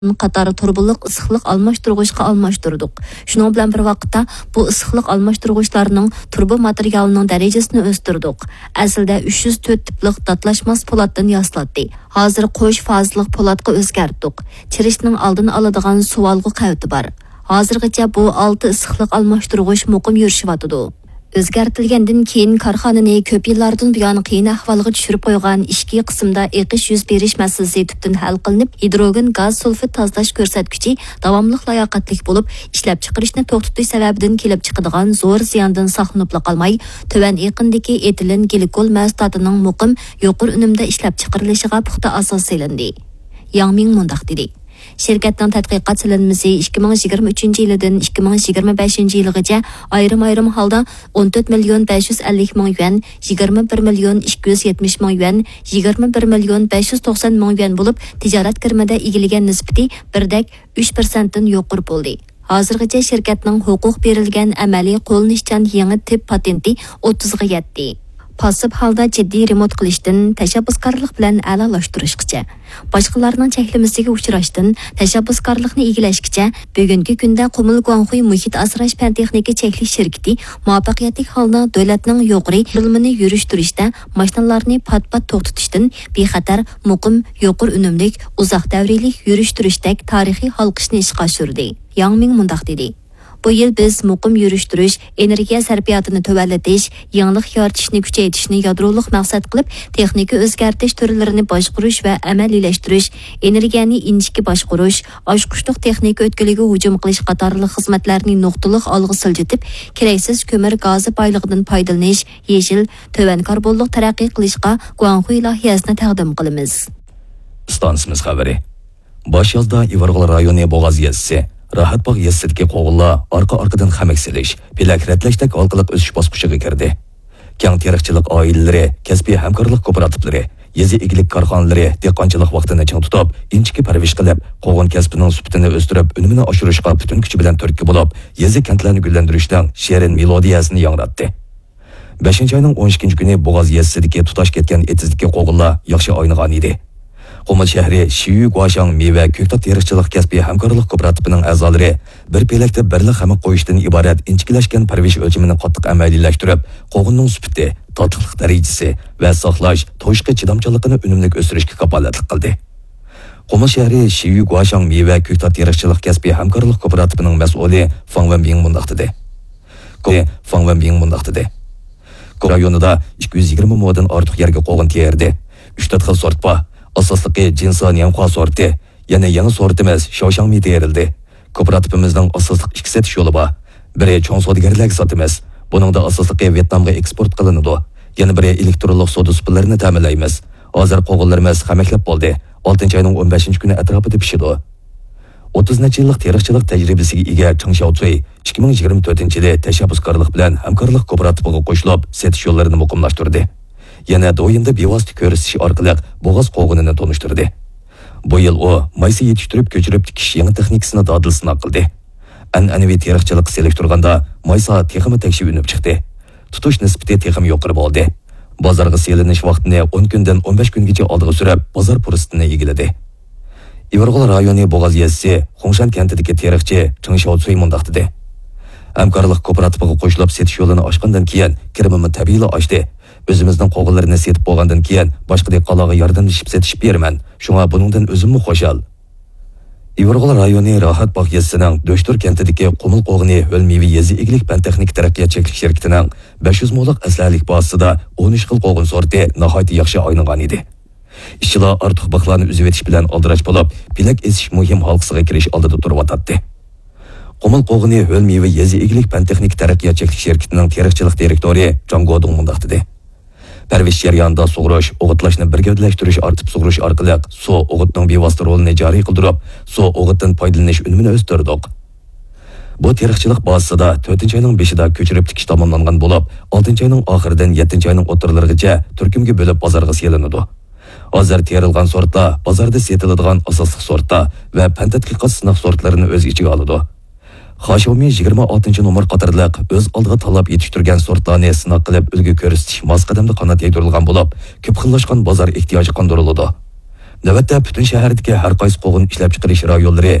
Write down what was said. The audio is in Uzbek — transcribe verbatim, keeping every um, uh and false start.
qatori turbuliq issiqlik almashtirg'ichga almashtirdik. Shuning bilan bir vaqtda bu issiqlik almashtirg'ichlarning turbo materialining darajasini o'stirdik. Aslida uch yuz to'rt tiplik datlashmas po'latdan yaslatdi. Hozir qo'sh fazliq po'latga o'zgartdik. Chirishning oldini oladigan suvolg'i qavti bor. Hozirgacha bu olti issiqlik almashtirg'ich muqim yurishyotidi. O'zgartilgandan keyin korxonani ko'p yillardan buyon qiyin ahvolga tushirib qo'ygan ichki qismda eqish yuz berish masalasi tubdan hal qilinib, hidrogen gaz sulfit tozalash ko'rsatkichi davomli layoqatli bo'lib, ishlab chiqarishni to'xtatish sababidan kelib chiqadigan zo'r ziyondan saqlanib qolmay, tuvan eqindagi etilin glikol mahsulotining muqim yuqori unumda ishlab chiqarilishiga puxta asos solindi. Yang Ming mundaq dedi. Şirketning tadqiqot silinmasi ikki ming yigirma uchinchi yildan ikki ming yigirma beshinchi yilgacha ayrim-ayrim holda o'n to'rt million besh yuz ellik ming yuan, yigirma bir million ikki yuz yetmish ming yuan, yigirma bir million besh yuz to'qson ming yuan bo'lib, tijorat kirmida egilagan nisbati birdak uch foiz dan yuqori bo'ldi. Hozirgacha shirkatning huquq berilgan amaliy qo'llanishchan yangi tip patenti o'ttizga yetdi. Pasib holda jiddiy remont qilishdan, tashabbuskorlik bilan a'lolashtirishgacha, boshqalarning cheklamasiga uchrashdan, tashabbuskorlikni egilashgacha, bugungi kunda Qumul Guanghui muhit asrash fan texnika cheklash shirkati muvaffaqiyatli holda davlatning yuqori bilimini yurishtirishda mashinalarni pat-pat to'xtatishdan bexatar, muqim, yuqori unumlik, uzoq davriylik yurishtirishdek tarixiy halqishni ishga oshirdi. Yang Ming mundaq dedi. Bu yil biz muqim yurishtirish, energiya sarfiyotini tuvallatish, yangilik yaratishni kuchaytirishni yadroliq maqsad qilib, texnika o'zgartirish turlarini boshqarish va amaliylashtirish, energiyani inchki boshqarish, oshqushliq texnika o'tkiliga hujum qilish qatorli xizmatlarni nuqtaliq olg'a siljitib, keraksiz ko'mir gazi boyligidan foydalanish, yeshil, tuvan karbonliq taraqqiy qilishga Guanghui loyihasini taqdim qilamiz. Stansimiz xabari. Boshyoqda Ivorg'ol rayoni Bo'g'oz yezisi Rahatbog' yezisidagi qo'g'illar orqa-orqadan xamak silish, pelak ratlashdek orqaliq o'sish bosqichiga kirdi. Keng teriqchilik oilalari, kasbiy hamkorlik kooperativlari, yezi egilik korxonalari dehqonchilik vaqtini ching tutib, inchki parvish qilib, qo'g'in kasbining sifatini o'stirib, unumini oshirishga butun kuchi bilan turtki bo'lib, yezi kentlarni gullantirishdan shirin melodiyasini yangratdi. beshinchi oyning o'n ikkinchi kuni Bo'g'oz yezisidagi tutash ketgan etizdagi qo'g'illar yaxshi o'ynagan edi. Qumul shahri Shiyu Guashang meva ko'ktat teriqchilik kasbiy hamkorlik kooperativining a'zolari bir pelakda birlik xamak qo'yishdan iborat inchikilashgan parvish o'lchimini qattiq amaliylashtirib, qo'g'inning sifati, totliq darajasi va saqlash, to'shqi chidamchiligini unumli o'stirishga kafolatlik qildi. Qumul shahri Shiyu Guashang meva ko'ktat teriqchilik kasbiy hamkorlik kooperativining mas'uli Fang Wenbing mundaq dedi. Fang Wenbing mundaq dedi. Rayonida ikki yuz yigirma moddan ortiq yerga qo'g'in terdi. uch to'rt xil sort bor. Asosligi jinson yanqo sorti, yana yangi sortimiz Shoshangmi terildi. Kooperativimizning asosliq ikki setish yo'li bor. Biri cho'ng savdogarlarga sotamiz. Buningda asosligi Vyetnamga eksport qilinadi. Yana biri elektronlik savdo suplarini ta'minlaymiz. Hozir qo'g'illarimiz xamaklab bo'ldi. oltinchi oyning o'n beshinchi kuni atrofida pishidi. o'ttiz necha yillik teriqchilik tajribasiga ega Cheng Xiaocui ikki ming yigirma to'rtinchi yilda tashabbuskorlik bilan hamkorlik kooperativiga qo'shilib, setish yo'llarini muqimlashtirdi. Yana do'yinda bevosita ko'rsatish orqali Bo'g'oz qo'g'inini tanishtirdi. Bu yil u maysa yetishtirib ko'chirib tikish yangi texnikasini dadil sinab qildi. An'anaviy teriqchilik selektorganda maysa texmi tekshib unib chiqdi. Tutish nisbati texmi yuqori bo'ldi. Bozorga selinish vaqtini o'n kundan o'n besh kungacha oldiga surib, bozor fursatini egiladi. Ivorg'ol rayoni Bo'g'oz yezisi Xongshan kentidagi teriqchi Cheng Xiaocui mundaq dedi. Hamkorlik kooperativiga qo'shilib setish yo'lini ochgandan keyin kirimimni tabiiyla oshdi. O'zimizning qo'g'inlarini setib bo'lgandan keyin boshqa dehqonlarga yordamlashib setishib beraman. Shunga buningdan o'zimni xo'shal. Ivorg'ol rayoni Rahatbog' yezisining Do'shtur kentidagi Qumul qo'g'ini o'lmivi yezi egilik fan texnik taraqqiyot cheklash shirkatining besh yuz minglik aslalik basida o'n uch xil qo'g'in sorti nihoyatda yaxshi o'ynagan edi. Ishchilar ortiq baqlarni uzib etish bilan aldirash bo'lib, pelak esish muhim halqasiga kirish oldida turib Qumul qo'g'ini o'lmivi yezi egilik fan texnik taraqqiyot cheklash shirkatining teriqchilik direktori Zhang Guodong mundaq dedi. Parvish jarayonida sug'urish, o'g'itlashni birgavdalashtirish ortib sug'urish orqali suv o'g'itning bevosita rolini joriy qildirib, suv o'g'itdan foydalanish unumini o'stirdik. Bu teriqchilik bazasida to'rtinchi oyning beshida ko'chirib tikish tamomlangan bo'lib, oltinchi oyning oxiridan yettinchi oyning o'rtalarigacha turkumga bo'lib bozorga selinadi. Hozir terilgan sortlar bozorda setiladigan asosli sortlar va fan tadqiqot sinov sortlarini o'z ichiga oladi. Xiaomi yigirma oltinchi nomer qatorliq o'z oldiga tanlab yetishtirgan sortlarni sinov qilib ulgu ko'rsatish mos qadamda qanot yaydirilgan bo'lib, ko'p xillashgan bozor ehtiyoji qondiriladi. Navbatda butun shahardagi har qaysi qo'g'in ishlab chiqarish rayonlari